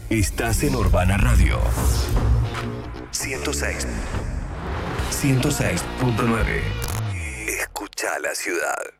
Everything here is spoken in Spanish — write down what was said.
Estás en Urbana Radio 106.9. Escucha la ciudad.